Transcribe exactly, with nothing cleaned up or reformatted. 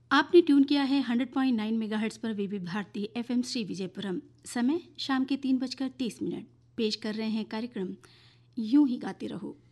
आपने ट्यून किया है हंड्रेड पॉइंट नाइन मेगाहर्ट्ज़ पर विविध भारती एफएम श्री विजयपुरम। समय शाम के तीन बजकर तीस मिनट। पेश कर रहे हैं कार्यक्रम यूं ही गाते रहो।